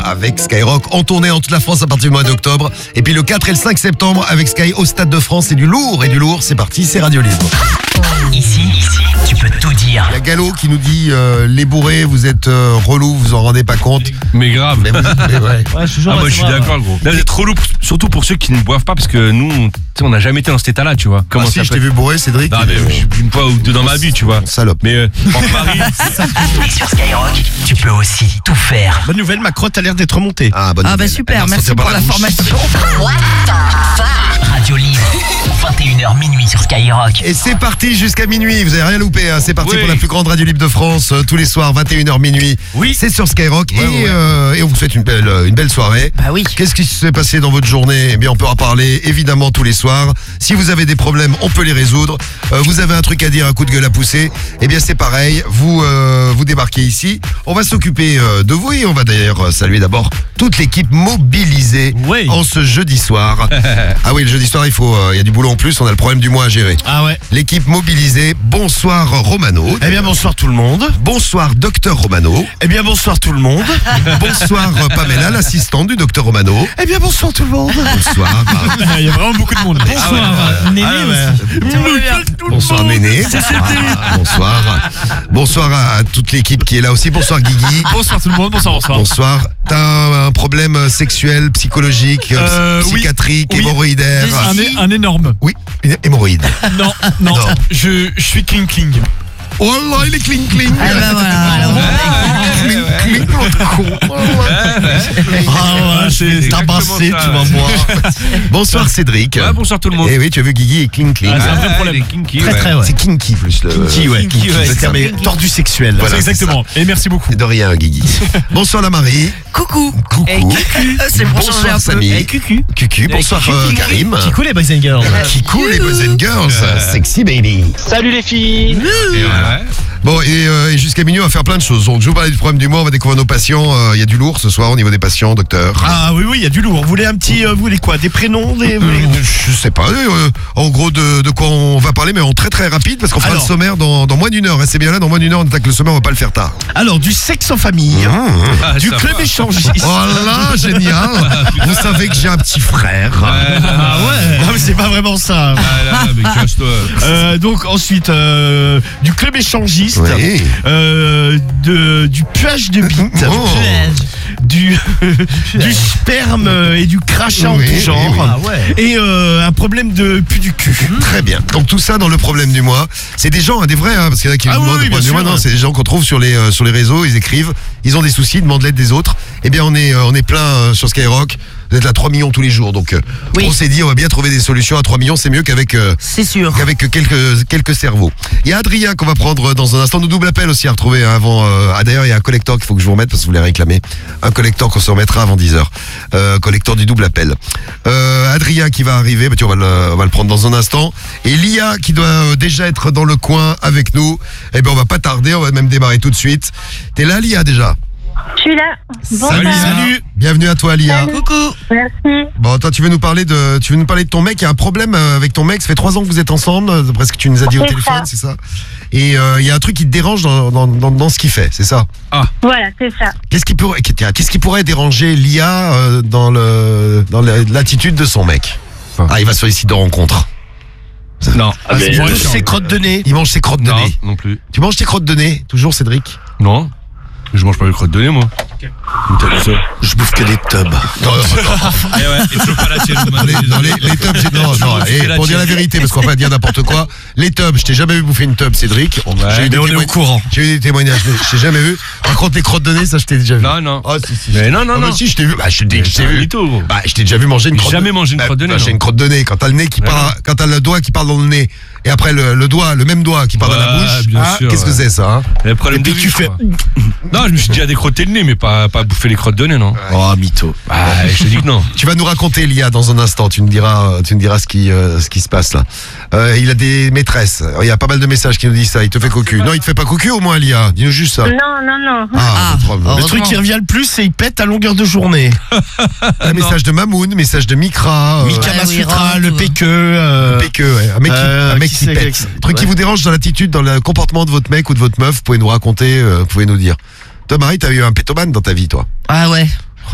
avec Skyrock en tournée en toute la France à partir du mois d'octobre. Et puis le 4 et le 5 septembre avec Sky au Stade de France. C'est du lourd et du lourd. C'est parti, c'est Radio Libre. Ici, tu peux tout dire. Il y a Gallo qui nous dit les bourrés, vous êtes relous, vous en rendez pas compte. Mais grave. Mais ouais. Moi je suis d'accord, gros. Là, vous êtes relou, surtout pour ceux qui ne boivent pas, parce que nous, on n'a jamais été dans cet état-là, tu vois. Comment si, je t'ai vu bourré, Cédric. Non, mais une fois ou deux dans ma vie, tu vois. Salope. Mais en Paris. Et sur Skyrock, tu peux aussi tout faire. Bonne nouvelle, ma crotte a l'air d'être remontée. Bonne nouvelle. Super, Elle va merci sortir pour par la bouche. formation. Radio Libre, 21h minuit sur Skyrock. Et c'est parti jusqu'à minuit, vous avez rien loupé, hein. C'est parti Oui. pour la plus grande radio libre de France, tous les soirs, 21h minuit. Oui. C'est sur Skyrock et on vous souhaite une belle soirée. Bah oui. Qu'est-ce qui s'est passé dans votre journée? Eh bien, on peut en parler évidemment tous les soirs. Si vous avez des problèmes, on peut les résoudre. Vous avez un truc à dire, un coup de gueule à pousser, eh bien c'est pareil, vous débarquez ici. On va s'occuper de vous et on va d'ailleurs saluer d'abord toute l'équipe mobilisée en ce jeudi soir. Ah oui, le jeudi soir, il y a du boulot en plus, on a le problème du mois à gérer. Ah ouais. L'équipe mobilisée, bonsoir Romano. Eh bien bonsoir tout le monde. Bonsoir Docteur Romano. Eh bien bonsoir tout le monde. Bonsoir Pamela, l'assistante du Docteur Romano. Eh bien bonsoir tout le monde. Bonsoir. Il y a vraiment beaucoup de monde. Bonsoir. Néné aussi. Bonsoir Néné. Bonsoir. Bonsoir à toute l'équipe qui est là aussi. Bonsoir Guigui. Bonsoir tout le monde. Bonsoir. Bonsoir. T'as un problème sexuel, psychologique, psychiatrique, oui. hémorroïdaire. Un énorme. Oui, une hémorroïde. Non. Je suis cling. Oh là, il est cling. Ah bah voilà. Cling, l'autre con. Ah ouais, c'est tabassé, tu vas voir. Bonsoir Cédric. Ouais, bonsoir tout le monde. Eh oui, tu as vu Guigui et cling. Ah, c'est un vrai problème. Kinky, Très, ouais. C'est kinky plus le. Kinky, ouais. c'est ça. Mais tordu sexuel. Voilà, C'est exactement. Et merci beaucoup. De rien, Guigui. Bonsoir la Marie. Coucou. Coucou. C'est pour changer Bonsoir un peu. Samy. Cucu. Bonsoir Karim. Kikou les boys and girls. Kikou les boys and girls. Sexy baby. Salut les filles. Bon, et jusqu'à minuit, on va faire plein de choses. Donc, je vous parlais du problème du mois, on va découvrir nos patients. Il y a du lourd ce soir au niveau des patients, docteur. Ah oui, il y a du lourd. Vous voulez un petit, vous voulez quoi? Des prénoms, Je sais pas, en gros de quoi on va parler, mais en très très rapide, parce qu'on fera le sommaire dans moins d'une heure. Restez bien là, dans moins d'une heure, on attaque le sommaire, on va pas le faire tard. Alors, du sexe en famille, du club échangiste. Voilà, génial. Vous savez que j'ai un petit frère. Ah ouais. Non mais c'est pas vraiment ça. Mais cache-toi. Donc ensuite, du club échangiste, Oui. du puage de bite, du sperme et du crachat en Oui, tout genre, oui. Ah ouais. Et un problème de pu du cul. Très bien. Donc tout ça dans le problème du mois. C'est des gens, des vrais, parce qu'il y en a qui Ah nous demandent oui, le bien problème du mois. sûr. Non, c'est des gens qu'on trouve sur les réseaux, ils écrivent, ils ont des soucis, ils demandent l'aide des autres. Eh bien, on est plein sur Skyrock. Vous êtes là 3 millions tous les jours, donc on s'est dit on va bien trouver des solutions. À 3 millions, c'est mieux qu'avec C'est sûr. quelques cerveaux. Il y a Adrien qu'on va prendre dans un instant. Nous double appel aussi à retrouver avant. D'ailleurs, il y a un collector qu'il faut que je vous remette parce que vous l'avez réclamé. Un collector qu'on se remettra avant 10h. Collector du double appel. Adrien qui va arriver, on va le prendre dans un instant. Et Lia qui doit déjà être dans le coin avec nous. Eh bien, on va pas tarder, on va même démarrer tout de suite. T'es là, Lia, déjà? Je suis là. Bonsoir. Salut. Bienvenue à toi, Lia. Coucou. Merci. Bon, toi, tu veux nous parler de ton mec. Il y a un problème avec ton mec. Ça fait 3 ans que vous êtes ensemble, d'après ce que tu nous as dit au C'est téléphone, ça. c'est ça? Et il y a un truc qui te dérange dans ce qu'il fait, c'est ça? Voilà, c'est ça. Qu'est-ce qui pourrait déranger Lia dans l'attitude de son mec? Il va sur les sites de rencontres. Non. Il mange ses crottes de nez. Il mange ses crottes de Non, nez. non plus. Tu manges tes crottes de nez, toujours, Cédric? Non. Je mange pas les crottes de nez, moi. Où t'as vu ça? Je bouffe que des tubs. Et toujours pas la tienne. Les tubs, pour dire la vérité, parce qu'on va pas dire n'importe quoi, les tubs, je t'ai jamais vu bouffer une tub, Cédric. J'ai eu des Mais on est au courant. J'ai eu des témoignages, je t'ai jamais vu. Par contre, les crottes de nez, ça, je t'ai déjà vu. Non. Ah, si. Mais non. Si, je t'ai vu. Je t'ai vu. Mytho, gros. Je t'ai déjà vu manger une crotte. Jamais mangé une crotte de nez. J'ai une crotte de nez. Quand t'as le nez qui part, quand t'as le doigt qui part dans le nez, et après le même doigt qui part dans la bouche. bien sûr, Qu'est-ce que c'est ça, hein? Le problème de tu fais. Non, je me suis déjà décrotté le nez, mais pas bouffer les crottes de nez, non. Oh, mytho. Je te dis que non. Tu vas nous raconter, Lia, dans un instant. Tu nous diras ce qui se passe là. Il a des maîtresses. Il y a pas mal de messages qui nous disent ça. Il te fait cocu. Non, il te fait pas cocu au moins, Lia. Dis-nous juste ça. Non. Le truc qui revient le plus, c'est il pète à longueur de journée. Un message de Mamoun, message de Mikra. Mika Masutra, oui, le rentre, PQ. PQ, ouais. Un mec qui c'est- pète. Un truc qui ouais. vous dérange dans l'attitude, dans le comportement de votre mec ou de votre meuf, vous pouvez nous raconter, vous pouvez nous dire. Toi, Marie, t'as eu un pétomane dans ta vie, toi? Ah ouais.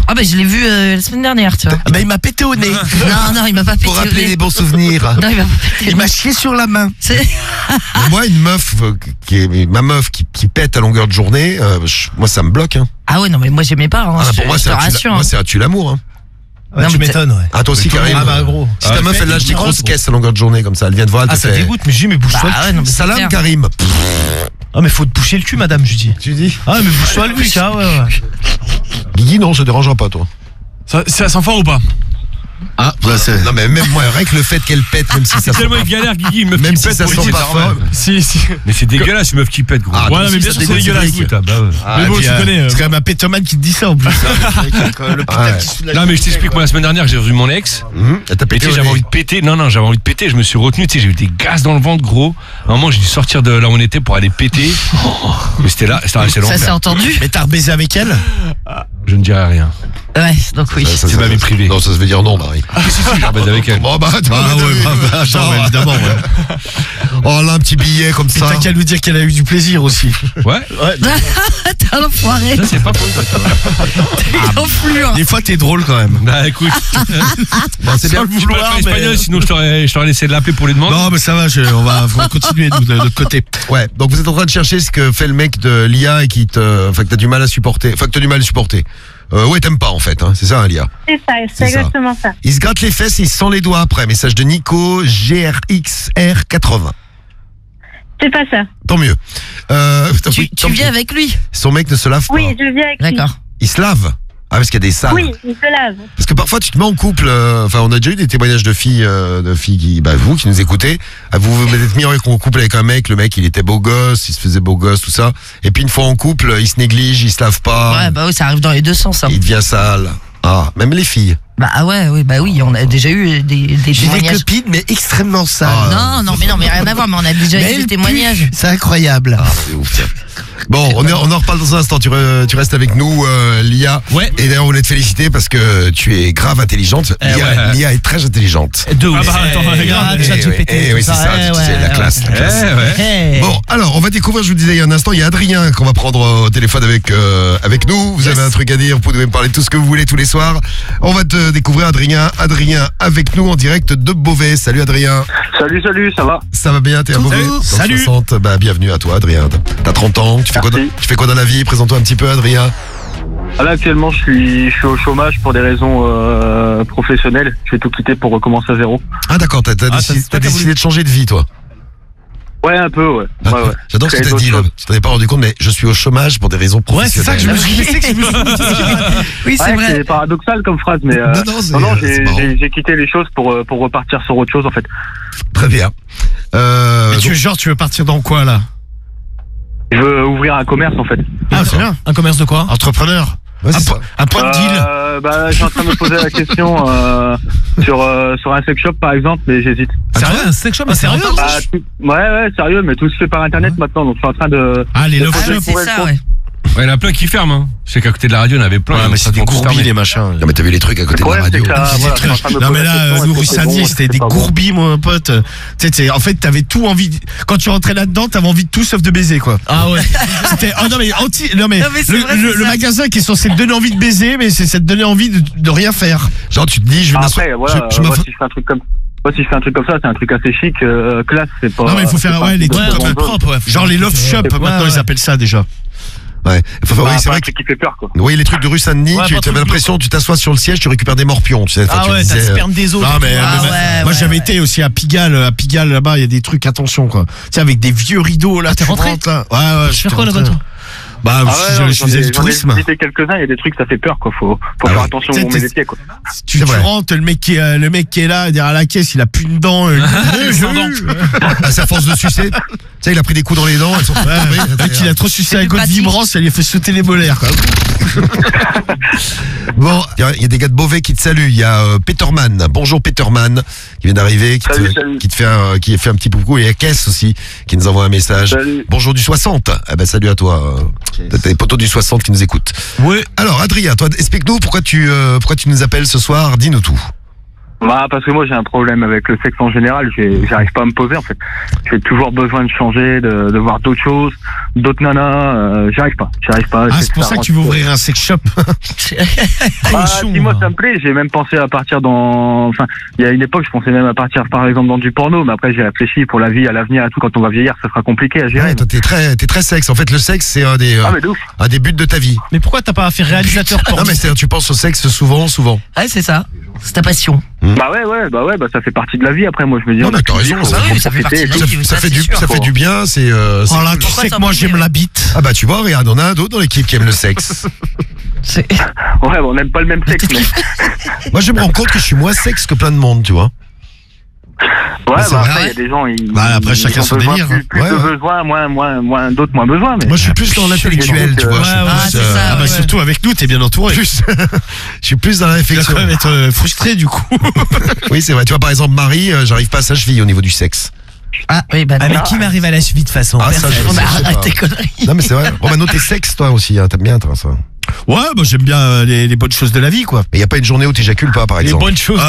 Ah bah je l'ai vu la semaine dernière, tu vois. Ah bah il m'a pété au nez. Non, il m'a pas pété. Pour au rappeler nez. les bons souvenirs. Non, il m'a pas pété. Il m'a chié sur la main. C'est- Moi, une meuf, ma meuf qui pète à longueur de journée, moi ça me bloque. Hein. Ah ouais, non, mais moi j'aimais pas. Hein, Ah, je, pour moi, je te rassure. moi hein. c'est un tue l'amour. Hein. Ouais, Non, tu mais m'étonnes, ouais. Ah, toi aussi, Karim. Ah bah gros. Si ta meuf, elle lâche des grosses caisses à longueur de journée comme ça, elle vient te voir, elle Ah te ça fait... dégoûte, mais je dis mais bouge-toi. Bah ouais, non, mais c'est Salam, clair. Karim. Ah mais faut te boucher le cul madame, je dis. Tu dis Ah mais bouge-toi le cul, ça, ouais. Guigui, non, ça dérangera pas, toi. Ça sent fort ou pas? Ah, non, mais même moi, rien que le fait qu'elle pète, même si ça sent Tellement pas, une galère, Guigui, une meuf même qui si pète, ça pour lui, sent c'est pas normal. fort. Si. Mais c'est dégueulasse, une meuf qui pète, gros. Ah, Ouais, donc, mais si bien ça sûr, c'est dégoûte, dégueulasse. Cédric. Écoute, bah ouais. Mais bon, puis, tu connais. c'est quand même un pétomane qui te dit ça en plus. L'hôpital qui soulage. Non mais je t'explique, moi la semaine dernière j'ai revu mon ex. Elle t'a Et pété tu sais, au j'avais nez. envie de péter. Non, j'avais envie de péter. Je me suis retenu. Tu sais, j'ai eu des gaz dans le ventre, gros. À un moment, j'ai dû sortir de là où on était pour aller péter. Mais c'était là, c'est Ça s'est l'enfer. entendu. Mais t'as rebaisé avec elle? Je ne dirais rien. Ouais, donc oui. Ça, C'est ma vie privée. Non, ça se veut dire non, Marie. J'ai rebaisé avec elle. Bon, bah, Ah ouais, attends, ouais, évidemment, ouais. Oh, là, un petit billet comme Et ça. t'as qu'à lui dire qu'elle a eu du plaisir aussi. Ouais. T'es un enfoiré. Ça, c'est pas faux. ça. T'es enflure. Des fois t'es drôle quand même. Bah écoute, Bon, c'est bien. Sans le je peux pas vouloir, faire espagnol, mais- sinon je t'aurais laissé de l'appeler pour lui demander. Non mais ça va, on va continuer de notre côté. Ouais, donc vous êtes en train de chercher ce que fait le mec de l'IA et qui enfin, que t'as du mal à supporter. Enfin, que t'as du mal à supporter. Ouais, t'aimes pas en fait, hein. C'est ça, hein, l'IA. C'est ça, C'est c'est ça. exactement ça. Il se gratte les fesses et il se sent les doigts après. Message de Nico, GRXR80. C'est pas ça. Tant mieux. Tu tant viens mieux. avec lui. Son mec ne se lave pas. Oui, je viens avec lui. D'accord. Il se lave. Ah, parce qu'il y a des salles. Oui, il se lave. Parce que parfois tu te mets en couple, enfin on a déjà eu des témoignages de filles qui, bah vous qui nous écoutez, vous vous êtes mis en couple avec un mec, le mec il était beau gosse, il se faisait beau gosse, tout ça, et puis une fois en couple, il se néglige, il se lave pas, Ouais, bah oui, ça arrive dans les deux sens. Hein. il devient sale. Ah, même les filles. Bah ah ouais, oui, bah oui, on a déjà eu des J'ai des témoignages. copines mais extrêmement sales. Non, mais rien à voir, mais on a déjà Mais eu des elle témoignages. pue. C'est incroyable. Ah, c'est ouf ça. Bon, on en reparle dans un instant, tu restes avec nous, Lia. Ouais. Et d'ailleurs on voulait te féliciter parce que tu es grave intelligente. Lia est très intelligente. De ouf. Ah bah attends, regarde, Eh, ChatGPT, eh, tout oui, c'est ça, c'est la classe. La classe. Ouais. Bon, alors on va découvrir, je vous disais il y a un instant, il y a Adrien qu'on va prendre au téléphone avec nous. Vous avez un truc à dire, vous pouvez me parler de tout ce que vous voulez tous les soirs. On va te découvrir Adrien avec nous en direct de Beauvais. Salut Adrien. Salut, ça va? Ça va bien, t'es à Beauvais dans le Salut. 60. Bah bienvenue à toi Adrien. T'as 30 ans, tu fais quoi dans la vie? Présente-toi un petit peu Adrien. Là, actuellement, je suis au chômage pour des raisons professionnelles. Je vais tout quitter pour recommencer à zéro. Ah d'accord, t'as décidé de changer de vie toi. Ouais, un peu, ouais. Ah, Ouais. J'adore ce que Créer t'as dit là. d'autres Je t'en ai pas rendu compte mais je suis au chômage pour des raisons Ouais, c'est ça que je me professionnelles. suis dit. Mais c'est que je me suis dit. Oui, c'est Ouais, vrai. c'est paradoxal comme phrase, mais Non, c'est marrant. j'ai quitté les choses pour repartir sur autre chose, en fait. Très bien. Mais tu veux partir dans quoi là? Je veux ouvrir un commerce, en fait. Ah c'est bien. Un commerce de quoi? Entrepreneur. Ouais, c'est ça. Un point de deal. Bah, je suis en train de me poser la question sur un sex shop, par exemple, mais j'hésite. Sérieux? Un sex shop? Mais sérieux? Bah, ouais, sérieux, mais tout se fait par Internet maintenant, donc je suis en train de... Ah les love Ah oui, shops. c'est ça, ouais. Ouais, il y en a plein qui ferment. Hein. Je sais qu'à côté de la radio, il y en avait plein. Ouais, mais c'est des gourbis les machins. Non mais t'as vu les trucs à côté de la Ouais, c'est radio. que ça, voilà, je suis en train de me Non poser mais la là, question, nous est-ce rue que c'est Saint-Denis, bon, c'était est-ce que des c'est pas bon? gourbis, mon pote. En fait, t'avais tout envie. Quand tu rentrais là-dedans, t'avais envie de tout sauf de baiser, quoi. Ah ouais. C'était. Oh non mais Non, mais c'est vrai, c'est le ça. magasin qui est censé te donner envie de baiser, mais c'est te donner envie de rien faire. Genre tu te dis je vais m'asseoir. Après, voilà, je moi, m'assois- si je fais un truc comme... Moi, si je fais un truc comme ça, c'est un truc assez chic, classe, c'est pas... Non mais il faut faire les c'est pas un trucs truc propres, ouais. Genre les love shops, Ouais, maintenant ils appellent ça déjà. Ouais. Enfin, oui, Bah, c'est pas vrai un que truc qui fait peur, quoi. oui, les trucs de rue Saint-Denis, Ouais, tu pas avais trop l'impression tu t'assois sur le siège, tu récupères des morpions, tu sais. Enfin, Ah tu ouais, t'as le disais, sperme des autres. Non mais, Ah mais- ouais, moi ouais, j'avais ouais. été aussi à Pigalle là-bas, il y a des trucs, attention quoi. Tu sais avec des vieux rideaux là, T'es rentré rentres, là. Ouais, Tu fais quoi là-bas, toi? Bah, Ah ouais, non, je faisais du j'en ai tourisme. visité quelques-uns, il y a des trucs, ça fait peur, quoi. Faut Ah faire ouais. attention où on T'es- met les pieds, quoi. Tu C'est vrai. rentres, le mec qui est là derrière la caisse, il a plus de dents. Ah, c'est à force de sucer. Tu sais, il a pris des coups dans les dents, elles sont tombées. Le mec il a trop sucé C'est un plus god pratique. vibrant, ça lui a fait sauter les molaires quoi. Bon, il y a des gars de Beauvais qui te saluent. Il y a Peterman. Bonjour Peterman, qui vient d'arriver, Salut. qui fait un petit coucou. Et il y a Kess aussi, qui nous envoie un message. Salut. Bonjour du 60. Ah ben salut à toi. T'as des potos du 60 qui nous écoutent. Oui. Alors Adrien, toi, explique-nous pourquoi tu nous appelles ce soir. Dis-nous tout. Bah, parce que moi j'ai un problème avec le sexe en général, j'arrive pas à me poser en fait. J'ai toujours besoin de changer, de voir d'autres choses, d'autres nanas, j'arrive pas. Ah, c'est pour ça que tu veux ouvrir un sex shop. Bah, si moi ça me plaît, j'ai même pensé à partir enfin, il y a une époque je pensais même à partir par exemple dans du porno, mais après j'ai réfléchi pour la vie, à l'avenir et tout, quand on va vieillir ça sera compliqué à gérer. Ouais, toi, t'es très sexe. En fait, le sexe, c'est un des buts de ta vie. Mais pourquoi t'as pas fait réalisateur porno? Non, mais tu penses au sexe souvent. Ouais, c'est ça. C'est ta passion. Bah ça fait partie de la vie après, moi je me dis. Non, mais t'as raison, ça fait partie de la vie. ça fait du bien, c'est. Oh là, tu sais que moi j'aime la bite. Ah bah tu vois, regarde, on a un d'autre dans l'équipe qui aime le sexe. Ouais, on n'aime pas le même sexe. Mais... Moi je me rends compte que je suis moins sexe que plein de monde, tu vois. Ouais, c'est bah vrai. après il y a des gens, après chacun son délire. Plus de besoin, moins d'autres moins besoin. Mais... Moi je suis plus dans l'intellectuel, tu vois. Surtout avec nous, t'es bien entouré. Je suis plus dans la Tu vas réflexion. quand même être frustré du coup. Oui, c'est vrai. Tu vois, par exemple, Marie, j'arrive pas à sa cheville au niveau du sexe. Ah oui, bah non. Avec qui m'arrive à la cheville de façon? Ah, ça, je sais Arrête pas. tes conneries. Non, mais c'est vrai. Romano, t'es sexe, toi aussi, hein. T'aimes bien, toi, ça. Ouais, bah j'aime bien les bonnes choses de la vie, quoi. Mais y a pas une journée où t'éjacules pas, par Les exemple. bonnes choses.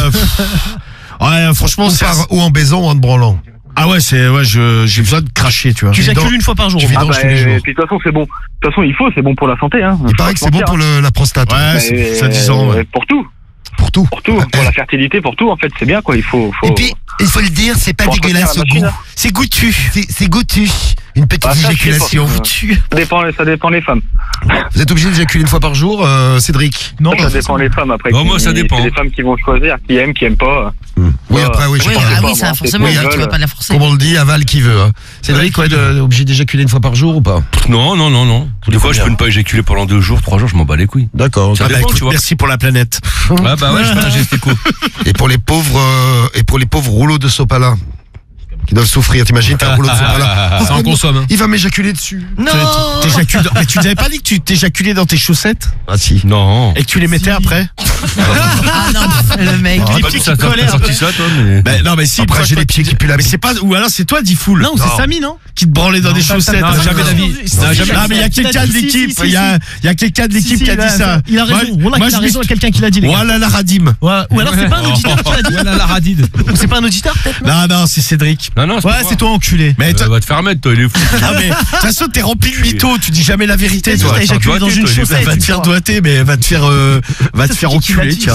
Ouais, franchement, Ou en baisant ou en te branlant. Ah ouais, j'ai besoin de cracher, tu vois. Tu éjacules une fois par jour. Tu vidanges tous les jours. Et puis de toute façon c'est bon. De toute façon il faut, c'est bon pour la santé. Hein. Il paraît que c'est bon pour la prostate. Ouais, c'est ça disant. Ouais. Pour tout. Pour tout. Pour tout. Pour la fertilité, pour tout en fait, c'est bien quoi. Il faut. Et puis, il faut le dire, c'est pas Faut dégueulasse au entretenir la goût. machine, C'est goûtu. C'est goûtu. Une petite Ah, ça, je sais éjaculation. pas. Ça dépend des femmes. Vous êtes obligé d'éjaculer une fois par jour, Cédric? Non, Ça dépend des femmes après. Non, moi, ça dépend. C'est les femmes qui vont choisir, qui aiment pas. Oui, après, oui, je Oui, sais ah pas. oui, ça, forcément, Oui, tu vas pas la forcer. Comme on le dit, aval qui veut. Hein. Cédric, obligé d'éjaculer une fois par jour ou pas? Non. Des fois, je peux ne pas éjaculer pendant 2 jours, 3 jours, je m'en bats les couilles. D'accord. Ça Ah bah dépend, écoute, tu vois. merci pour la planète. Ah bah ouais, je fais un geste éco. Et pour les pauvres rouleaux de sopalin qui doivent souffrir, t'imagines, t'as un rouleau de sopalin. Ça en consomme, hein. Il va m'éjaculer dessus. Non. Mais tu n'avais pas dit que tu t'éjaculais dans tes chaussettes Ah si. Non. et que tu les mettais après? Ah non, le mec. J'ai pas dit que ça t'as sorti ça, toi, mais. Ben non, mais si. Après, j'ai les pieds qui puent la Mais bite. c'est pas. Ou alors c'est toi, Diffoul. Non, c'est Samy, non? Qui te branlait dans des chaussettes. non, jamais d'avis. Non, jamais. Ah mais il y a quelqu'un de l'équipe. Il y a quelqu'un de l'équipe qui a dit ça. Il a raison. Moi, Il a je raison. dis- Quelqu'un qui l'a dit. les gars. Voilà la Radim. Ouais, ou alors c'est pas un auditeur qui l'a dit. Voilà la radide. Ou c'est pas un auditeur peut-être? Non, c'est Cédric. Non, c'est Ouais, pas c'est toi. toi enculé. Mais toi, Va te faire mettre, toi, il est fou. non, mais de toute façon, t'es rempli de mythos. Tu dis jamais la vérité, T'as toi. dit, t'as éjaculé dans une chaussette. Elle va te faire doigter, mais va te faire enculer, tiens.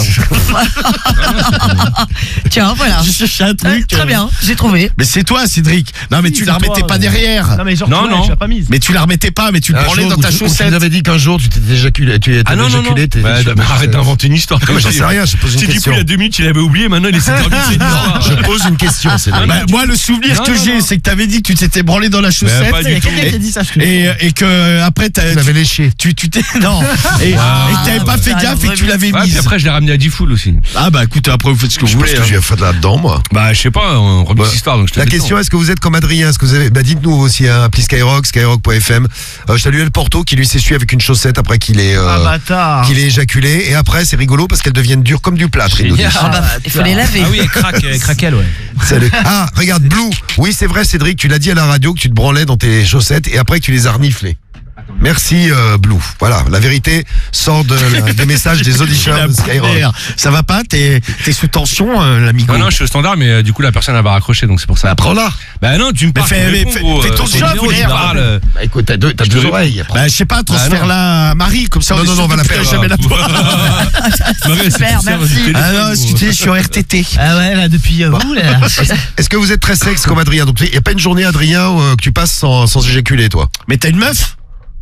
Tiens, voilà. J'ai cherché un truc. Très bien, j'ai trouvé. Mais c'est toi, Cédric. Non, mais Si, tu la c'est remettais toi, pas ouais. derrière. Non, mais genre, Non, non. tu l'as pas mise. Mais tu la remettais pas, mais tu le Un branlais jour dans où ta tu chaussette. nous avais dit qu'un jour tu t'étais éjaculé. Ah non. éjaculé, t'es Bah, éjaculé. arrête d'inventer une histoire. Non, mais j'en sais rien, je pose une C'est du coup, question. il y a 2 minutes, il avait oublié, maintenant il essaie d'organiser une histoire. Je pose une question, c'est Ah, Bah, moi, le souvenir Non, que non, j'ai, non. c'est que t'avais dit que tu t'étais branlé dans la chaussette. pas Il y a du tout. quelqu'un qui a dit ça, je te Et que après Tu l'avais léché. tu t'es non et que t'avais pas fait gaffe et que tu l'avais Ouais, puis mise. après, je l'ai ramené à Diffoul aussi. Ah bah écoute, après vous faites ce que Je vous pense voulez. que je vais faire de là-dedans, moi. Bah, je sais pas, on remet Bah, cette histoire, donc je te La laisse question, le est-ce que vous êtes comme Adrien? Est-ce que vous avez, dites-nous aussi, hein, appli Skyrock, skyrock.fm. Je salue El Porto qui lui s'essuie avec une chaussette après qu'il ait, Ah, bâtard. qu'il ait éjaculé. Et après, c'est rigolo parce qu'elles deviennent dures comme du plâtre. il nous dit. Ah bah, il faut les laver. Ah oui, elle craque elle, ouais. Salut. Ah, regarde, Blue. Oui, c'est vrai, Cédric, tu l'as dit à la radio que tu te branlais dans tes chaussettes et après que tu les as reniflées. Merci, Blue. Voilà, la vérité sort des messages des auditeurs de Skyrock. Ça va pas? T'es sous tension, l'amigo? Non, je suis au standard, mais du coup, la personne, elle va raccrocher, donc c'est pour ça. Bah, prends-la. Bah non, tu me parles. fais- tu réponds, fais- gros, fais ton c'est job, le numéro, merde. tu parles. Bah, écoute, t'as deux te oreilles. Bah je sais pas, transfère-la à Marie, comme ça Non, on est non, sûr on va que la tu faire, feras jamais la porte. Super, merci. Ah non, excusez, je suis sur RTT. Ah ouais, là, depuis où, là? Est-ce que vous êtes très sexe comme Adrien? Donc, il n'y a pas une journée, Adrien, que tu passes sans éjaculer, toi? Mais t'as une meuf?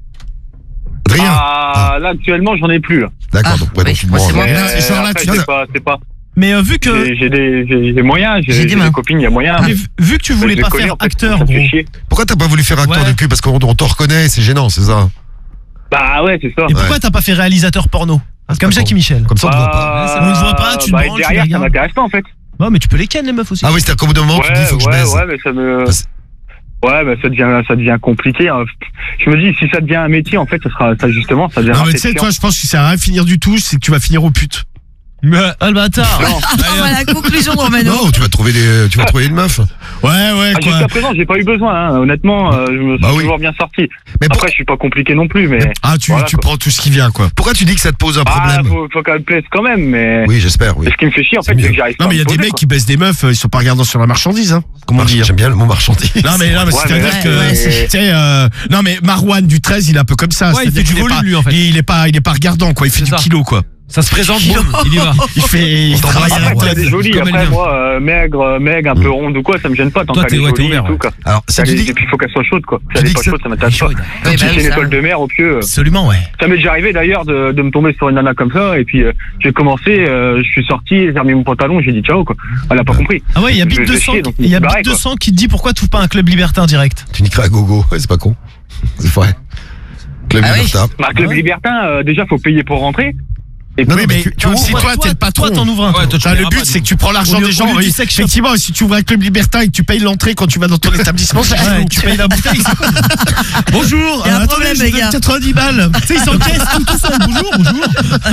Adrien? Ah, là actuellement j'en ai plus. Là. D'accord, Ah, donc, ouais, oui, donc tu te moi, c'est branles. moi. Mais genre là, après, tu- c'est pas. Mais vu que J'ai des moyens, J'ai j'ai des mains. des copines, il y a moyen. mais vu que tu voulais Je les pas connais, faire en fait, acteur, ça me gros. fait chier. Pourquoi t'as pas voulu faire acteur Ouais. de cul? Parce qu'on t'en reconnaît, c'est gênant, c'est ça? Bah ouais, c'est ça. Et pourquoi t'as pas fait réalisateur porno? Comme pas Jackie con. Michel. Comme ça, on te voit pas. On ne voit pas, tu te branles, tu derrière, ça regardes. m'intéresse pas en fait. Ouais, mais tu peux les ken, les meufs aussi. Ah oui, c'est-à-dire qu'au bout d'un moment, tu te dis, il faut que je baise. Ouais, mais ça me. Parce- Ouais, mais ça devient compliqué. Hein. Je me dis, si ça devient un métier, en fait, ça justement, ça devient. Non mais tu sais, toi je pense que ça va rien finir du tout, c'est que tu vas finir aux putes. Ah le bâtard. Voilà, conclusion de Romano. Non, tu vas trouver une meuf. Ouais, quoi. Jusqu'à présent, j'ai pas eu besoin, hein. Honnêtement, je me suis toujours bien sorti. Mais après, je suis pas compliqué non plus, mais. Ah, tu prends tout ce qui vient, quoi. Pourquoi tu dis que ça te pose un problème? Faut qu'elle me plaise quand même, mais. Oui, j'espère, oui. Ce qui me fait chier, en fait, c'est que j'arrive pas. Non, mais il y a des mecs qui baissent des meufs, ils sont pas regardants sur la marchandise, hein. Comment dire? J'aime bien le mot marchandise. Non, mais c'est-à-dire que, tu sais, non, mais Marouane du 13, il est un peu comme ça. Ouais, il fait du volume, lui, en fait. Il est pas regardant, quoi. Il fait du kilo, quoi. Ça se présente, boum, il y va. Il travaille à la Après, tête. des jolis, après, moi, maigre, un peu ronde ou quoi, ça me gêne pas tant qu'elle est jolie et tout, quoi. Alors, si tu dis. Et puis, il faut qu'elle soit chaude, quoi. Si elle est pas chaude, ça m'intéresse pas. Oui, Si c'est une école de mer, au pieu. Absolument, ouais. Ça m'est déjà arrivé d'ailleurs de me tomber sur une nana comme ça, et puis j'ai commencé, je suis sorti, j'ai remis mon pantalon, j'ai dit ciao, quoi. Elle a pas compris. Ah ouais, il y a Bit 200 qui te dit pourquoi tu ouvres pas un club libertin direct. Tu niqueras à gogo, ouais, c'est pas con. C'est vrai. Club Libertin. Bah, club libertin, déjà, faut payer pour rentrer. Et Non, Oui, mais si toi, t'es le patron. Toi, t'en ouvres un. Le but, c'est que tu prends l'argent des gens. Effectivement, si tu ouvres un club libertin et que tu payes l'entrée quand tu vas dans ton établissement, tu payes la bouteille. Bonjour, Il y a un problème, les gars. 90 balles. Tu sais, ils s'encaissent tout seul. Bonjour.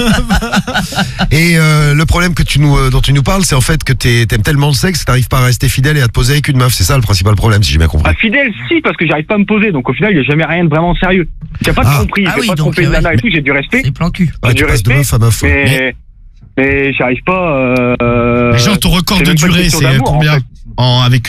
Et le problème dont tu nous parles, c'est en fait que t'aimes tellement le sexe que t'arrives pas à rester fidèle et à te poser avec une meuf. C'est ça le principal problème, si j'ai bien compris. Fidèle, si, parce que j'arrive pas à me poser, donc au final, il n'y a jamais rien de vraiment sérieux. J'ai pas de tromperie, j'ai pas trompé une nana et tout, j'ai du respect. C'est plan cul. Ouais, tu passes de meuf à meuf. Mais j'arrive pas. Mais genre, ton record de durée, c'est combien avec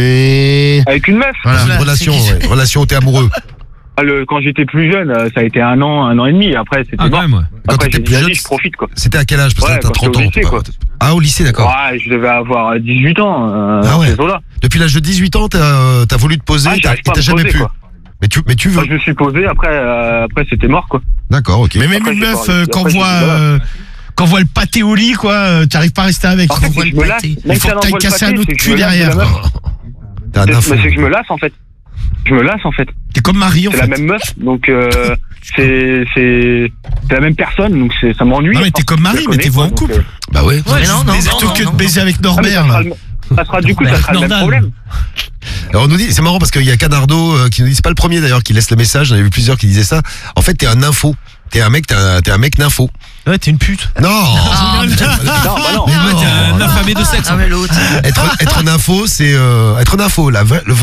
une meuf. Voilà, une relation où t'es amoureux. Quand j'étais plus jeune, ça a été un an et demi. Après, c'était mort. Quand Après, t'étais plus jeune, je profite, quoi. C'était à quel âge? Parce que t'as 30 ans. Lycée, quoi. Ah, au lycée, d'accord. Ouais, je devais avoir 18 ans. Ah ouais. Là. Depuis l'âge de 18 ans, t'as voulu te poser et t'as jamais pu. Quoi. Mais tu veux. Quand je me suis posé, après c'était mort, quoi. D'accord, ok. Mais même une meuf, quand voit le pâté au lit, quoi, t'arrives pas à rester avec. En fait, je me lasse. Il faut que t'ailles casser un autre cul derrière. T'es un info. Mais c'est que je me lasse, en fait. T'es comme Marie, en fait. C'est la même meuf, donc c'est la même personne, donc ça m'ennuie. Non, mais t'es comme Marie, mettez-vous en couple. Bah ouais. Mais non. Plutôt que de baiser avec Norbert. Ça sera le même problème. Alors on nous dit, c'est marrant parce qu'il y a Canardo qui nous dit, c'est pas le premier d'ailleurs qui laisse le message, j'en ai vu plusieurs qui disaient ça. En fait, t'es un info. T'es un mec nympho. Ouais, t'es une pute. Non. Non, T'es un affamé de sexe. Ah, mais l'autre. Être un info, c'est être un info. La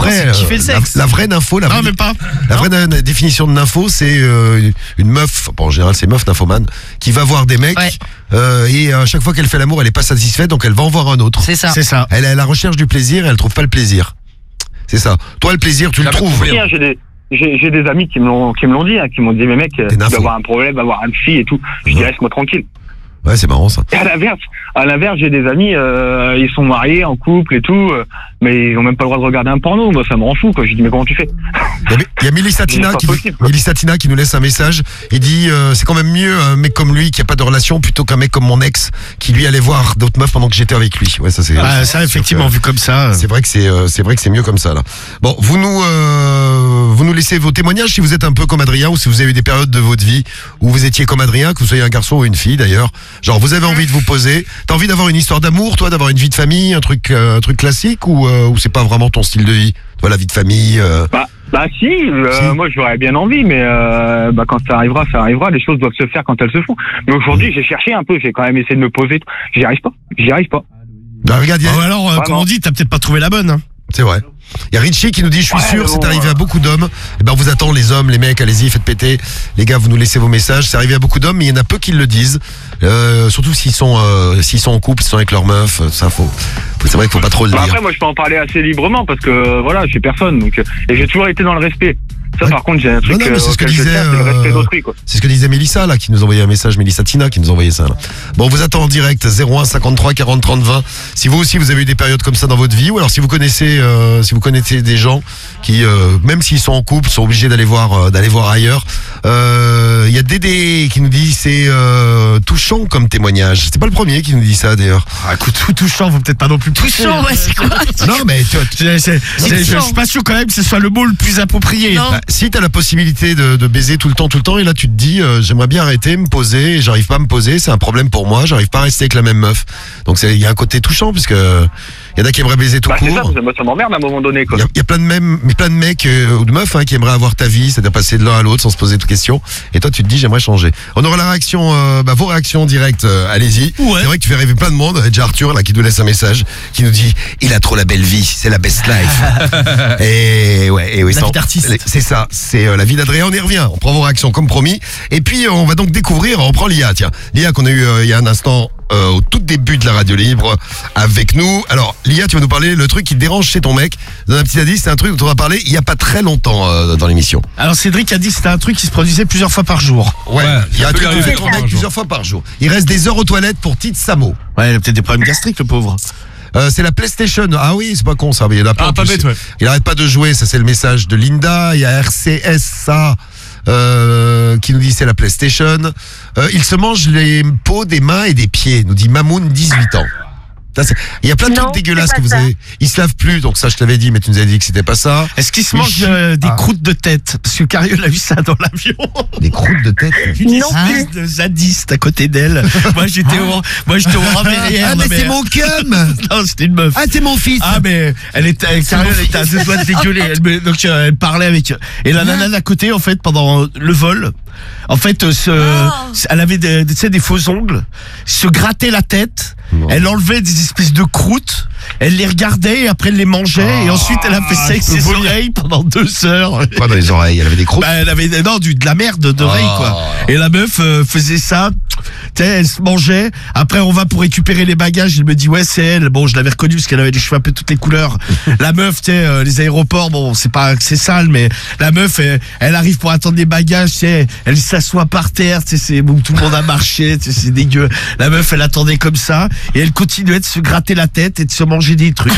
vraie nympho, la vraie définition de nympho, c'est une meuf. Bon, en général, c'est meuf nymphomane qui va voir des mecs et à chaque fois qu'elle fait l'amour, elle est pas satisfaite, donc elle va en voir un autre. C'est ça. Elle est à la recherche du plaisir et elle trouve pas le plaisir. C'est ça. Toi, le plaisir, tu le trouves. J'ai des amis qui me l'ont dit, qui m'ont dit, mais mec, tu vas avoir un problème, avoir une fille et tout. Je dis, laisse-moi tranquille. Ouais, c'est marrant ça. Et à l'inverse, j'ai des amis, ils sont mariés, en couple et tout, mais ils ont même pas le droit de regarder un porno. Moi, ça me rend fou, quoi. Je dis, mais comment tu fais? Il y a Mélissatina qui nous laisse un message. Il dit, c'est quand même mieux un mec comme lui qui a pas de relation plutôt qu'un mec comme mon ex qui lui allait voir d'autres meufs pendant que j'étais avec lui. Ouais, ça c'est. Ça effectivement vu comme ça. C'est vrai que c'est mieux comme ça là. Bon, vous nous laissez vos témoignages si vous êtes un peu comme Adrien ou si vous avez eu des périodes de votre vie où vous étiez comme Adrien, que vous soyez un garçon ou une fille d'ailleurs. Genre vous avez envie de vous poser, t'as envie d'avoir une histoire d'amour, toi, d'avoir une vie de famille, un truc classique ou c'est pas vraiment ton style de vie, toi la vie de famille. Bah si, moi j'aurais bien envie, mais quand ça arrivera, les choses doivent se faire quand elles se font. Mais aujourd'hui j'ai cherché un peu, j'ai quand même essayé de me poser, j'y arrive pas. Bah regarde, alors comme on dit, t'as peut-être pas trouvé la bonne. Hein. C'est vrai. Il y a Richie qui nous dit, je suis sûr, c'est arrivé à beaucoup d'hommes. Eh ben, on vous attend, les hommes, les mecs, allez-y, faites péter. Les gars, vous nous laissez vos messages. C'est arrivé à beaucoup d'hommes, mais il y en a peu qui le disent. Surtout s'ils sont en couple, s'ils sont avec leur meuf, c'est vrai qu'il faut pas trop le dire. Après, moi, je peux en parler assez librement parce que, voilà, je suis personne, donc, et j'ai toujours été dans le respect. Ça, par contre, j'ai un truc, c'est ce que disait, c'est le respect d'autrui, quoi. C'est ce que disait Mélissa, là, qui nous envoyait un message, Mélissatina, qui nous envoyait ça, là. Bon, on vous attend en direct, 01 53 40 30 20. Si vous aussi, vous avez eu des périodes comme ça dans votre vie, ou alors si vous connaissez des gens qui, même s'ils sont en couple, sont obligés d'aller voir ailleurs. Il y a Dédé qui nous dit, c'est, touchant comme témoignage. C'est pas le premier qui nous dit ça, d'ailleurs. Ah, écoute, tout touchant, faut peut-être pas non plus pousser. Touchant, ouais, c'est quoi? Non, mais, je suis pas sûr quand même que ce soit le mot le plus approprié. Non. Si t'as la possibilité de baiser tout le temps, et là tu te dis, j'aimerais bien arrêter, me poser, et j'arrive pas à me poser, c'est un problème pour moi, j'arrive pas à rester avec la même meuf. Donc il y a un côté touchant, puisque Il y en a qui aimeraient baiser tout Bah, c'est ça, court. ça m'emmerde à un moment donné, quoi. Il y a plein de mecs ou de meufs qui aimeraient avoir ta vie, c'est-à-dire passer de l'un à l'autre sans se poser de questions. Et toi, tu te dis, j'aimerais changer. On aura la réaction, vos réactions directes. Allez-y. Ouais. C'est vrai que tu fais rêver plein de monde. Il y a déjà Arthur là qui nous laisse un message, qui nous dit, il a trop la belle vie, c'est la best life. et oui, La vie d'artiste. c'est ça, c'est la vie d'Adrien. On y revient. On prend vos réactions comme promis. Et puis on va donc découvrir. On prend Lia. Tiens, Lia qu'on a eu il y a un instant. Au tout début de la radio libre avec nous. Alors Lia, tu vas nous parler le truc qui te dérange chez ton mec. Dans un petit indice, c'est un truc dont on va parler il y a pas très longtemps dans l'émission. Alors Cédric a dit que c'était un truc qui se produisait plusieurs fois par jour. Ouais, il y a un peut truc lui qui fait arriver ton mec plusieurs fois par jour. Il reste des heures aux toilettes pour Tite Samo. Ouais, il a peut-être des problèmes gastriques, le pauvre. C'est la PlayStation. Ah oui, c'est pas con ça. Mais il y en a plein. Ah, pas bête, ouais. Il arrête pas de jouer. Ça, c'est le message de Linda. Il y a RCSA qui nous dit c'est la PlayStation. Il se mange les peaux des mains et des pieds, nous dit Mamoun, 18 ans. Il y a plein de Non, trucs dégueulasses c'est que pas vous ça. avez. Il se lave plus, donc ça je te l'avais dit, mais tu nous avais dit que c'était pas ça. Est-ce qu'il se Mais mange des Ah. croûtes de tête? Parce que Cariole a vu ça dans l'avion. Des croûtes de tête. Une Non espèce de zadiste à côté d'elle. Moi j'étais au rang derrière. Ah mais c'est mon cum. Non, c'était une meuf. Ah c'est mon fils. Ah mais Cariole était à deux doigts de dégueuler. Elle parlait avec et la nana d'à côté en fait pendant le vol. En fait, elle avait tu sais, des faux ongles, se grattait la tête, Non. elle enlevait des espèces de croûtes, elle les regardait et après elle les mangeait et ensuite elle a fait ça avec ses oreilles pendant 2 heures. Quoi dans les oreilles? Elle avait des croûtes. Bah, elle avait de la merde d'oreille quoi. Et la meuf faisait ça, tu sais, elle se mangeait. Après on va pour récupérer les bagages, elle me dit ouais c'est elle. Bon je l'avais reconnue parce qu'elle avait les cheveux un peu toutes les couleurs. La meuf, tu sais, les aéroports, bon c'est pas que c'est sale mais la meuf elle arrive pour attendre les bagages, tu sais, elle s'assoit par terre, tu sais, c'est bon, tout le monde a marché, tu sais, c'est dégueu. La meuf elle attendait comme ça et elle continuait de se gratter la tête et de se manger des trucs.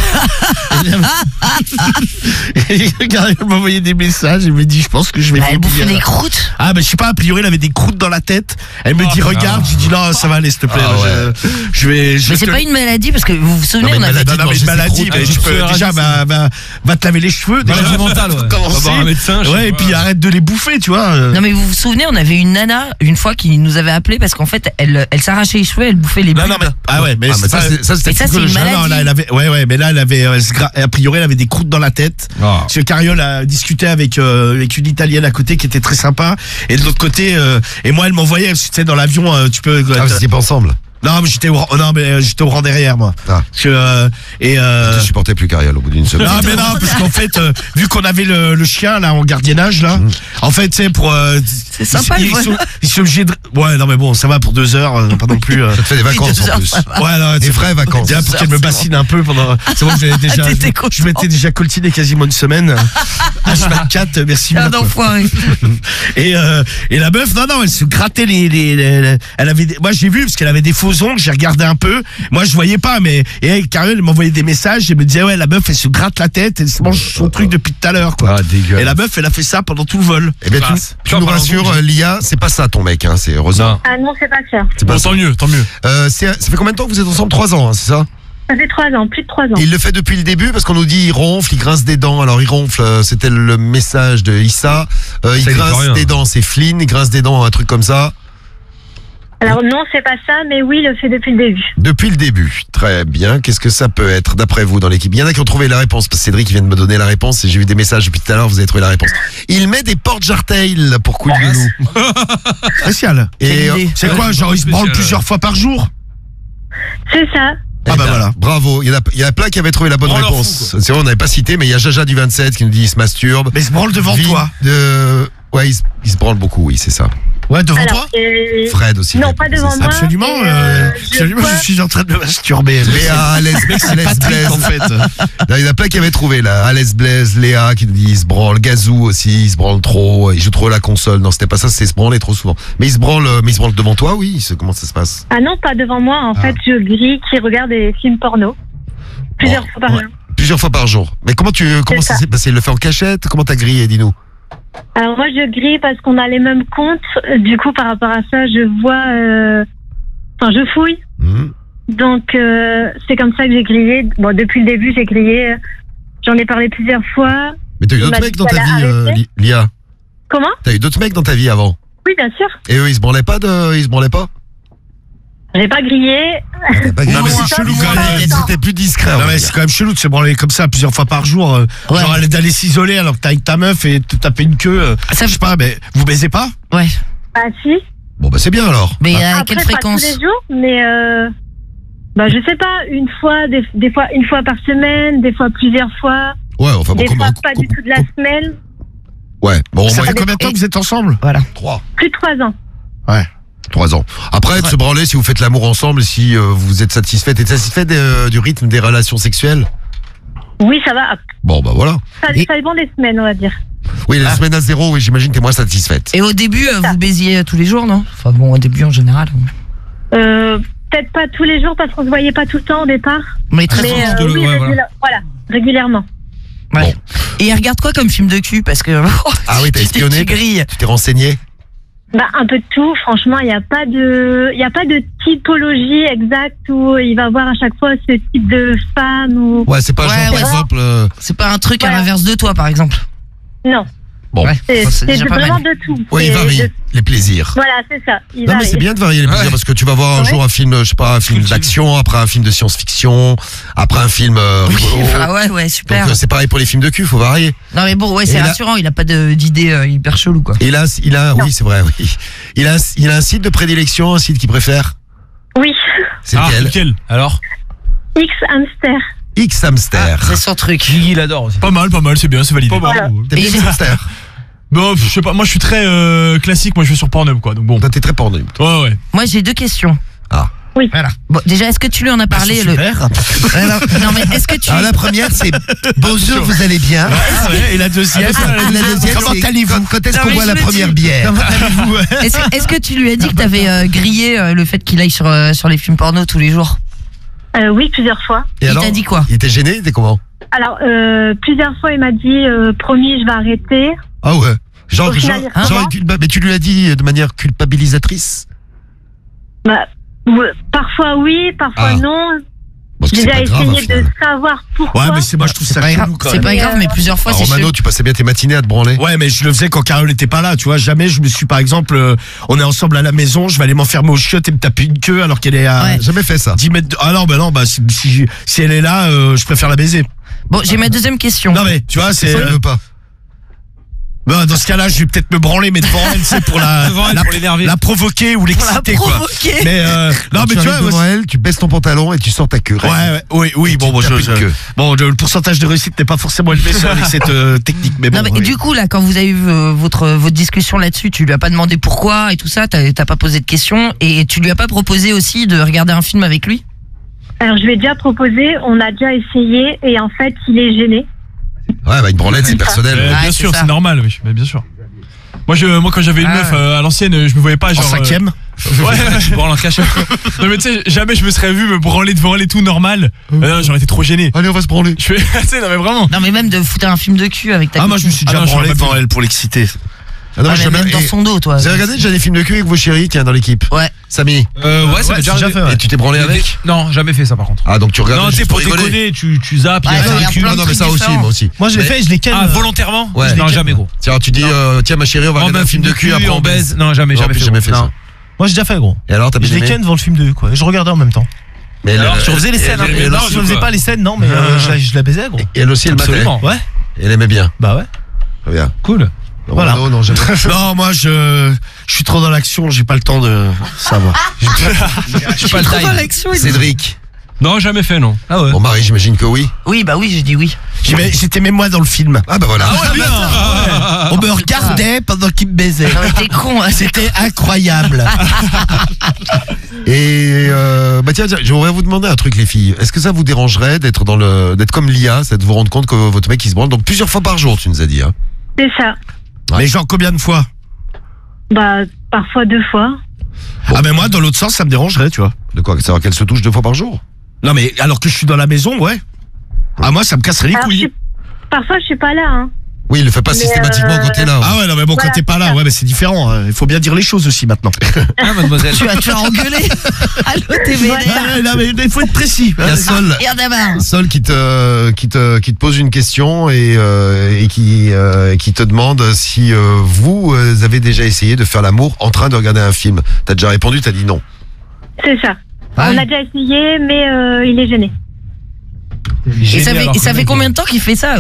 Et regarde, elle m'envoyait des messages, elle me dit je pense que je vais Elle bouffait vomir. des croûtes. Ah, je sais pas, a priori, elle avait des croûtes dans la tête. Elle me dit, regarde, j'ai dit, non, ça va aller, s'il te plaît. Ah ouais. Je vais. Mais c'est pas une maladie parce que vous vous souvenez, Non, mais on avait. maladie, Non, mais manger une ses maladie, croûtes, mais tu tu peux, peux déjà, va te laver les cheveux. Déjà, Maladie mentale, ouais. commencer. Va voir un médecin, je sais Ouais, et pas. puis arrête de les bouffer, tu vois. Non mais vous vous souvenez, on avait une nana une fois qui nous avait appelé parce qu'en fait elle s'arrachait les cheveux, elle bouffait les bulbes. Non, mais, ah ouais, mais, Ah, mais c'est pas- ça c'était Mais ça, c'est psychologique. une Non, maladie. là, elle avait, ouais, mais là, elle avait, a priori, elle avait des croûtes dans la tête. Ah. Parce que Cariole a discuté avec une Italienne à côté qui était très sympa. Et de l'autre côté, et moi, elle m'envoyait, parce que, tu sais, dans l'avion, tu peux. Ah, vous étiez pas ensemble. Non, mais j'étais au rang derrière, moi. Ah. Parce que, Tu supportais plus Cariole au bout d'une semaine. non, mais non, parce qu'en fait, vu qu'on avait le chien, là, en gardiennage, là, en fait, tu sais, pour, C'est sympa, le vol. ils sont obligés de, ouais, non, mais bon, ça va pour 2 heures, pas non plus, Ça te fait des vacances en plus. ouais, non, Des vraies vacances. déjà pour qu'elle me bassine un peu pendant, c'est bon, j'avais déjà, T'étais content. je m'étais déjà coltiné quasiment une semaine. H24, merci Un beaucoup. enfoiré. Et la meuf, non, elle se grattait elle avait moi j'ai vu parce qu'elle avait des faux ongles, j'ai regardé un peu. Moi je voyais pas, mais et Cariole elle m'envoyait des messages et me disait ouais la meuf elle se gratte la tête, elle se mange son truc depuis tout à l'heure quoi. Ah, dégueulasse. Et la meuf elle a fait ça pendant tout le vol. Eh bien, Classe. tu nous rassures, Lia, c'est pas ça ton mec, hein, c'est heureusement. Non. Ah non, c'est pas ça. C'est pas Bon, ça. tant mieux, tant mieux. Ça fait combien de temps que vous êtes ensemble? 3 ans, hein, c'est ça? Ça fait 3 ans, plus de 3 ans. Et il le fait depuis le début parce qu'on nous dit il ronfle, il grince des dents. Alors il ronfle, c'était le message de Issa. Il Ça, il dit pas grince rien. des dents, c'est Flynn, il grince des dents, un truc comme ça. Alors non, c'est pas ça, mais oui, il le fait depuis le début. Depuis le début. Très bien. Qu'est-ce que ça peut être d'après vous dans l'équipe? Il y en a qui ont trouvé la réponse parce que Cédric vient de me donner la réponse et j'ai vu des messages depuis tout à l'heure, vous avez trouvé la réponse. Il met des porte-jartails pour couilles de loup. Spécial. Et C'est quoi, genre il se branle plusieurs fois par jour? C'est ça. Ah bah voilà. Bravo. Il y en a plein qui avaient trouvé la bonne On leur réponse. fout, C'est vrai, on n'avait pas cité, mais il y a Jaja du 27 qui nous dit il se masturbe. Mais il se branle devant Vie toi. Ouais, il se branle beaucoup, oui, c'est ça. Ouais, devant Alors, toi? Fred aussi. non, répond, pas c'est devant ça. moi. Absolument, absolument, vois- je suis en train de me masturber. Léa, Alès, Patrick, Blaise. en fait. Là, il y en a plein qui avaient trouvé là. Alès Blaise, Léa qui nous dit il se branle, Gazou aussi, il se branle trop, il joue trop à la console. Non, c'était pas ça, c'est se branler trop souvent. Mais il se branle devant toi, oui. Comment ça se passe? Ah non, pas devant moi. En fait, je grille qui regarde des films porno. Plusieurs fois par jour. Plusieurs fois par jour. Mais comment ça ça. s'est passé? Il le fait en cachette? Comment t'as grillé, dis-nous? Alors moi, je grille parce qu'on a les mêmes comptes. Du coup, par rapport à ça, je vois... Enfin, je fouille. Donc, c'est comme ça que j'ai grillé. Bon, depuis le début, j'ai grillé. J'en ai parlé plusieurs fois. Mais t'as eu Il d'autres m'a mecs dit dans ta qu'elle a vie, arrêté. Lia? Comment? T'as eu d'autres mecs dans ta vie avant? Oui, bien sûr. Et eux, ils se branlaient pas? J'ai pas grillé. Non, mais c'est chelou quand même. C'était plus discret. Non, mais c'est quand même chelou de se branler comme ça plusieurs fois par jour. Genre aller d'aller s'isoler alors que t'es avec ta meuf et te taper une queue. Ça, je sais pas, mais vous baisez pas? Ouais. Ah si. Bon, bah c'est bien alors. Mais à Après, quelle pas fréquence? tous les jours, mais je sais pas, une fois, des fois une fois par semaine, des fois plusieurs fois, Ouais, enfin bon, des fois pas du tout de la semaine. Ouais, bon, au Ça moins fait combien de temps que vous êtes ensemble? Voilà. 3 Plus de 3 ans. 3 ans. Après, de se branler si vous faites l'amour ensemble, si vous êtes satisfaite. T'es satisfaite du rythme des relations sexuelles? Oui, ça va. Bon, bah voilà. Ça dépend des semaines, on va dire. Oui, les semaines à 0, oui, j'imagine que t'es moins satisfaite. Et au début, vous baisiez tous les jours, non? Enfin bon, au début en général. Peut-être pas tous les jours parce qu'on se voyait pas tout le temps au départ. Mais très Mais souvent. oui, voilà, régulièrement. Ouais. Bon. Et il regarde quoi comme film de cul? Parce que. Ah oui, t'as espionné? Tu grilles. Tu t'es renseigné? Bah, un peu de tout. Franchement, il n'y a pas de typologie exacte où il va voir à chaque fois ce type de femme ou. Ouais, c'est pas genre, par exemple. C'est pas un truc à Voilà. l'inverse de toi, par exemple. Non. Bon. Ouais. C'est déjà pas vraiment mal. de tout. Ouais, il C'est varie de- les plaisirs. Voilà, c'est ça. Il Non, mais varie. c'est bien de varier les plaisirs parce que tu vas voir un jour un film, je sais pas, un film d'action, après un film de science-fiction, après un film rigolo. Ah ouais, super. Donc c'est pareil pour les films de cul, faut varier. Non mais bon, ouais, Et c'est là- rassurant, il a pas d'idée hyper chelou, quoi. Et là, oui, c'est vrai, oui. Il a un site de prédilection, un site qu'il préfère. Oui. C'est Ah, lequel? lequel? Alors? X Hamster. X Hamster. C'est son truc. Guigui, il adore aussi. Pas mal, c'est bien, c'est validé. Voilà. T'aimes bien Et- X Hamster? Bon, je sais pas, moi je suis très classique, moi je vais sur Pornhub quoi, donc bon. Toi, t'es très porno. Ouais. Moi, j'ai 2 questions. Ah. Oui. Voilà. Bon, déjà, est-ce que tu lui en as parlé Super. Non, mais est-ce que tu. Alors, la première, c'est bonjour, vous allez bien? Ah ouais, et la deuxième? La deuxième, Comment c'est allez-vous? quand est-ce Non, qu'on mais boit je la le première dis. bière? Est-ce que tu lui as dit que t'avais grillé le fait qu'il aille sur les films porno tous les jours? Oui, plusieurs fois. Et Il alors, t'a dit quoi? Il était gêné? Il était comment? Alors, plusieurs fois, il m'a dit promis, je vais arrêter. Ah ouais. Genre, Au final, mais tu lui as dit de manière culpabilisatrice? Bah, parfois oui, parfois Ah. non. Parce que J'ai c'est déjà pas grave, au essayé de final. savoir pourquoi. Ouais, mais moi je trouve ça pas chelou grave, quand c'est même. pas grave, mais plusieurs fois, Ah, c'est Romano, chelou. tu passais bien tes matinées à te branler? Ouais, mais je le faisais quand Carole était pas là, tu vois. Jamais je me suis, par exemple, on est ensemble à la maison, je vais aller m'enfermer aux chiottes et me taper une queue alors qu'elle est à Ouais. Jamais fait ça. 10 mètres de... Ah non, si elle est là, je préfère la baiser. Bon, j'ai ma deuxième question. Non mais, tu vois, c'est... Ça, il veut pas. Bah, dans ce cas-là, je vais peut-être me branler, mais devant elle, c'est pour Pour l'énerver. la provoquer ou Pour la l'exciter, quoi. provoquer. Mais, non, mais tu vois, devant moi, elle, tu baisses ton pantalon et tu sors ta queue. oui, bon, Tu tapes une queue. le pourcentage de réussite n'est pas forcément élevé avec cette technique, mais bon. Non, mais oui. du coup, là, quand vous avez eu votre discussion là-dessus, tu lui as pas demandé pourquoi et tout ça, t'as pas posé de questions, et tu lui as pas proposé aussi de regarder un film avec lui? Alors, je lui ai déjà proposé, on a déjà essayé, et en fait, il est gêné. Ouais, bah une branlette, c'est personnel. Ouais, Bien c'est sûr, ça. c'est normal, oui, mais bien sûr. Moi quand j'avais une Ah meuf ouais. à l'ancienne, je me voyais pas En genre. 5e Ouais, je branle en cachette. Non mais tu sais, jamais je me serais vu me branler devant elle et tout normal. Non, j'aurais été trop gêné. Allez, on va se branler. Je fais, tu sais, non mais vraiment. Non, mais même de foutre un film de cul avec ta Ah, moi, je me suis déjà Ah non, branlé j'aurais pas devant pu. elle pour l'exciter. Ah non, Ah, je mais même jamais- dans et- son dos, toi. Vous avez regardé déjà des films de cul avec vos chéris, tiens, dans l'équipe? Ouais. Samy. Ouais, ça m'a déjà arrivé. Et tu t'es branlé avec? Non, jamais fait ça par contre. Ah, donc tu regardes. Non, tu sais, pour déconner, tu zappes, il y a Ouais, des regarde culs. plein de Non, mais ça trucs aussi, différents. moi aussi. Moi, je l'ai fait, je les ken. Ah, volontairement? Ouais. Non, jamais gros. Tiens, tu dis, tiens, ma chérie, on va On regarder met un film de cul, après on baise. Non, jamais Non, fait. jamais fait ça. Moi, j'ai déjà fait, gros. Et alors, t'as Je bien les ken aimé? devant le film de quoi. Et je regardais en même temps. Mais Alors, elle- Je faisais les scènes, hein. et Non, alors, je faisais pas les scènes, non, mais je la baisais, gros. Et elle aussi, elle matait. Absolument. Ouais, Elle aimait bien. bah ouais. Très bien. Cool. Voilà. Non, jamais. Non, moi, je suis trop dans l'action, j'ai pas le temps de savoir. J'ai pas le Trop dans time. l'action, il dit. Cédric. Non, jamais fait, non. Ah ouais. Bon, Marie, j'imagine que oui. Oui, bah oui, j'ai dit oui. J'étais même moi dans le film. Ah, bah voilà. On me regardait pendant qu'il me baisait. Non, mais t'es con, hein. C'était incroyable. Et bah tiens, je voudrais vous demander un truc, les filles. Est-ce que ça vous dérangerait d'être comme Lia, c'est de vous rendre compte que votre mec il se branle donc plusieurs fois par jour, tu nous as dit, hein? C'est ça. Mais genre combien de fois? Bah, parfois 2 fois. Ah, mais moi, dans l'autre sens, ça me dérangerait, tu vois. De quoi? Savoir qu'elle se touche 2 fois par jour? Non, mais alors que je suis dans la maison, ouais. Ah, moi, ça me casserait les Alors, couilles. parfois, je suis pas là, hein. Oui, il le fait pas Mais, systématiquement quand t'es là. Ah ouais, non, mais bon, Voilà, quand t'es pas c'est là, ça. ouais, mais c'est différent. hein. Il faut bien dire les choses aussi maintenant. Ah, mademoiselle. Tu vas te faire engueuler. Allô, t'es vénère. Ouais, non, mais il faut être précis. Il y a Sol, Regarde d'abord. Sol qui te pose une question et qui te demande si vous avez déjà essayé de faire l'amour en train de regarder un film. T'as déjà répondu, t'as dit non. C'est ça. On a déjà essayé, mais il est gêné. Et ça fait combien de temps qu'il fait ça?